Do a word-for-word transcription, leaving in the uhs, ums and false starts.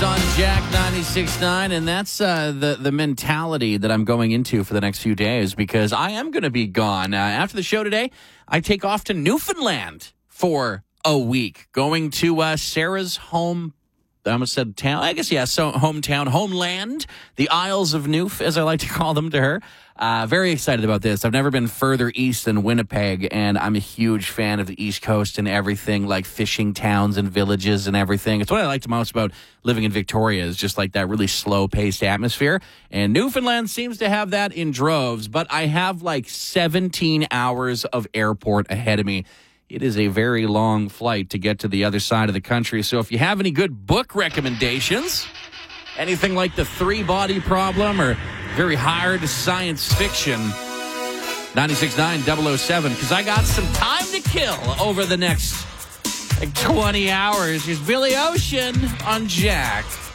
on Jack ninety-six point nine, and that's uh, the, the mentality that I'm going into for the next few days because I am going to be gone. Uh, after the show today, I take off to Newfoundland for a week, going to uh, Sarah's home. I almost said town. I guess, yeah, so hometown, homeland, the Isles of Newf, as I like to call them to her. Uh, very excited about this. I've never been further east than Winnipeg, and I'm a huge fan of the East Coast and everything, like fishing towns and villages and everything. It's what I liked most about living in Victoria is just like that really slow-paced atmosphere. And Newfoundland seems to have that in droves, but I have like seventeen hours of airport ahead of me. It is a very long flight to get to the other side of the country. So if you have any good book recommendations, anything like The Three-Body Problem or very hard science fiction, ninety-six point nine double oh seven, because I got some time to kill over the next like twenty hours. Here's Billy Ocean on Jack.